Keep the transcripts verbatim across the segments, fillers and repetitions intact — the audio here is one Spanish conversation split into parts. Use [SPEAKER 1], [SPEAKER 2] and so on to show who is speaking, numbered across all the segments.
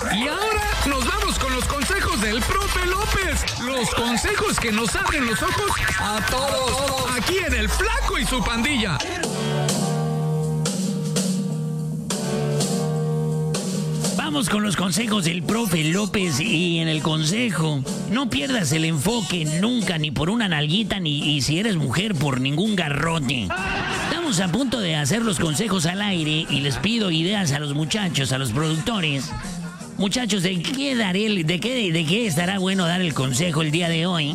[SPEAKER 1] Y ahora nos vamos con los consejos del profe López. Los consejos que nos abren los ojos a todos. Aquí en El Flaco y su Pandilla.
[SPEAKER 2] Vamos con los consejos del profe López. Y en el consejo, no pierdas el enfoque nunca, ni por una nalguita, ni y si eres mujer, por ningún garrote. Estamos a punto de hacer los consejos al aire y les pido ideas a los muchachos, a los productores. Muchachos, ¿de qué daré el, de qué, de qué estará bueno dar el consejo el día de hoy?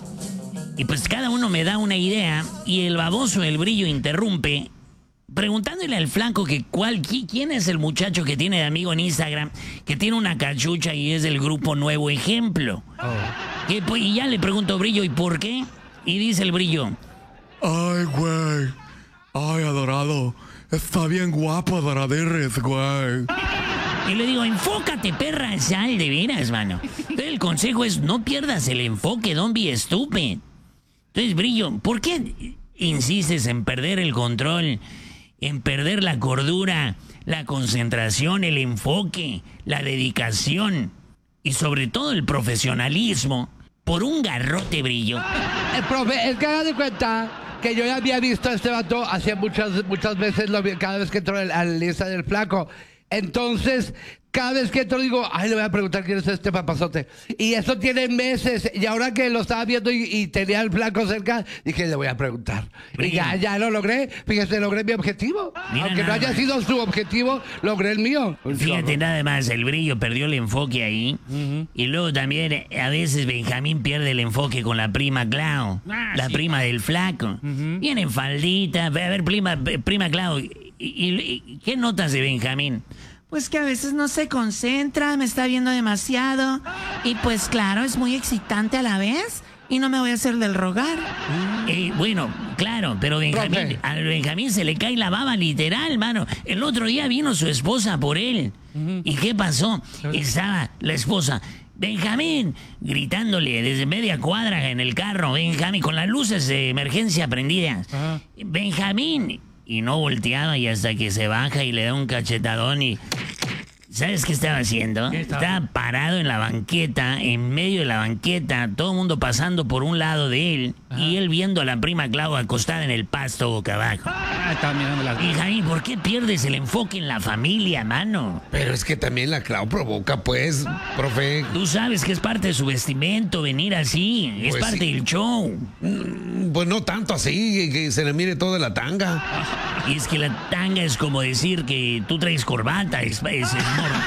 [SPEAKER 2] Y pues cada uno me da una idea y el baboso El Brillo interrumpe preguntándole al Flaco que cuál, quién es el muchacho que tiene de amigo en Instagram, que tiene una cachucha y es del grupo Nuevo Ejemplo. Oh. Que, pues, y ya le pregunto, Brillo, ¿y por qué? Y dice el Brillo:
[SPEAKER 3] ay, güey. Ay, adorado. Está bien guapo, adoraderes, güey.
[SPEAKER 2] Y le digo, enfócate, perra, sal de veras, mano. Entonces el consejo es, no pierdas el enfoque, don't be stupid. Entonces, Brillo, ¿por qué insistes en perder el control, en perder la cordura, la concentración, el enfoque, la dedicación y sobre todo el profesionalismo por un garrote, Brillo?
[SPEAKER 4] El profe, es que haga de cuenta que yo ya había visto a este vato hacía muchas, muchas veces, lo vi, cada vez que entro a la lista del Flaco. Entonces, cada vez que entro digo, ay, le voy a preguntar quién es este papazote. Y eso tiene meses. Y ahora que lo estaba viendo y, y tenía al Flaco cerca, dije, le voy a preguntar. Brillo. Y ya, ya lo logré. Fíjese, logré mi objetivo. Mira, aunque no haya más sido su objetivo, logré el mío.
[SPEAKER 2] Fíjate nada más, el Brillo perdió el enfoque ahí. Uh-huh. Y luego también, a veces Benjamín pierde el enfoque con la prima Clau. Ah, la sí, prima del Flaco. Uh-huh. Viene en faldita. A ver, prima, prima Clau, ¿y, y, y qué notas de Benjamín?
[SPEAKER 5] Pues que a veces no se concentra, me está viendo demasiado. Y pues claro, es muy excitante a la vez. Y no me voy a hacer del rogar.
[SPEAKER 2] Eh, bueno, claro, pero Benjamín, a Benjamín se le cae la baba literal, mano. El otro día vino su esposa por él. Uh-huh. ¿Y qué pasó? Estaba la esposa, Benjamín, gritándole desde media cuadra en el carro. Benjamín, con las luces de emergencia prendidas. Uh-huh. Benjamín... Y no volteaba y hasta que se baja y le da un cachetadón y... ¿Sabes qué estaba haciendo? ¿Qué estaba? Estaba parado en la banqueta, en medio de la banqueta, todo el mundo pasando por un lado de él. Ajá. Y él viendo a la prima Clau acostada en el pasto boca abajo.
[SPEAKER 6] Ah, estaba mirando la...
[SPEAKER 2] Y Jaime, ¿por qué pierdes el enfoque en la familia, mano?
[SPEAKER 7] Pero es que también la Clau provoca, pues, profe.
[SPEAKER 2] Tú sabes que es parte de su vestimento venir así, es pues parte sí. del show.
[SPEAKER 7] Pues no tanto así, que se le mire toda la tanga.
[SPEAKER 2] Y es que la tanga es como decir que tú traes corbata, es, es, es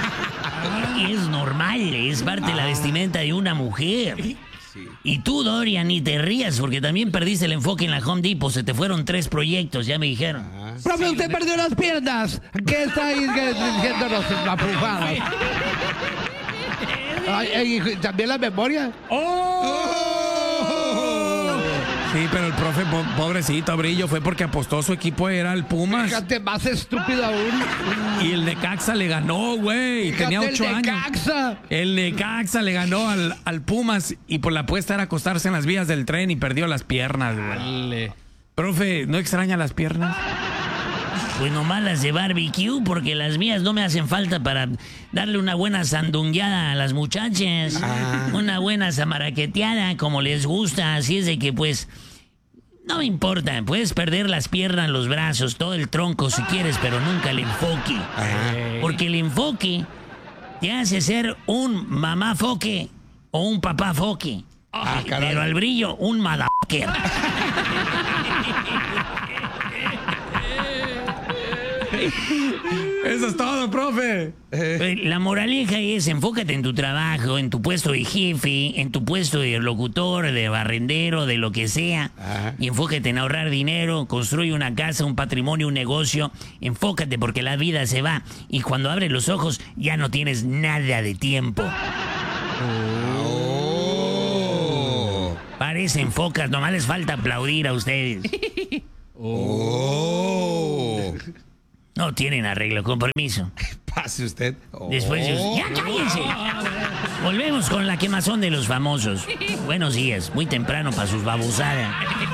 [SPEAKER 2] normal. Es normal, es parte de la vestimenta de una mujer. Sí. Y tú, Dorian, ni te rías porque también perdiste el enfoque en la Home Depot. Se te fueron tres proyectos, ya me dijeron.
[SPEAKER 4] Ah, Profe, sí, usted perdió las piernas. ¿Qué está ahí diciéndonos la pufada? Ay, y también la memoria.
[SPEAKER 6] ¡Oh! Sí, pero el profe, po pobrecito, Brillo, fue porque apostó su equipo, era el Pumas.
[SPEAKER 4] Fíjate, más estúpido aún.
[SPEAKER 6] Y el Necaxa le ganó, güey. Tenía ocho
[SPEAKER 4] el
[SPEAKER 6] años.
[SPEAKER 4] Necaxa.
[SPEAKER 6] El Necaxa le ganó al, al Pumas y por la apuesta era acostarse en las vías del tren y perdió las piernas, güey. Profe, ¿no extraña las piernas?
[SPEAKER 2] Pues nomás las de barbecue, porque las mías no me hacen falta para darle una buena sandungueada a las muchachas. Ah. Una buena zamaraqueteada, como les gusta. Así es de que, pues, no me importa. Puedes perder las piernas, los brazos, todo el tronco si quieres, pero nunca el enfoque. Ajá. Porque el enfoque te hace ser un mamá foque o un papá foque. Ah, pero al Brillo, un motherfucker.
[SPEAKER 6] Eso es todo, profe.
[SPEAKER 2] La moraleja es enfócate en tu trabajo, en tu puesto de jefe, en tu puesto de locutor, de barrendero, de lo que sea. Ajá. Y enfócate en ahorrar dinero, construye una casa, un patrimonio, un negocio. Enfócate porque la vida se va y cuando abres los ojos ya no tienes nada de tiempo. Oh. Parecen focas, nomás les falta aplaudir a ustedes.
[SPEAKER 7] Oh.
[SPEAKER 2] No tienen arreglo, con permiso.
[SPEAKER 7] Pase usted.
[SPEAKER 2] Oh. Después de... ¡Ya cállense! Volvemos con la quemazón de los famosos. Buenos días, muy temprano para sus babosadas.